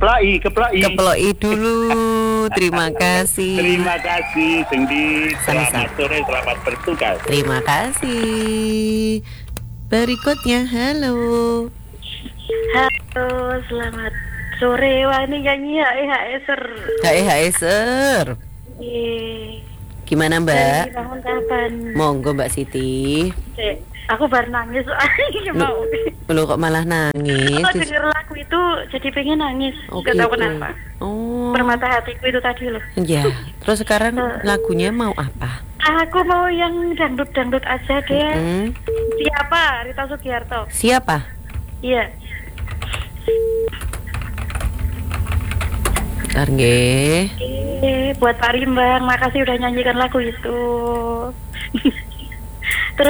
Keploi dulu. Terima kasih. Terima kasih, Cindy. Sama-sama. Selamat sore, selamat bertugas. Terima kasih. Berikutnya, halo. Halo, selamat sore. Wah, ini nyanyi HEHSer. HEHSer. Gimana Mbak? Bangun kapan? Monggo Mbak Siti. Aku baru nangis soalnya mau. Lu kok malah nangis? Aku denger lagu itu jadi pengen nangis. Gak tahu kenapa. Permata hatiku itu tadi loh. Ya, terus sekarang lagunya mau apa? Aku mau yang dangdut-dangdut aja deh. Siapa? Rita Sugiarto. Siapa? Iya. Bentar nggih. Buat Pak Rimbang, makasih udah nyanyikan lagu itu.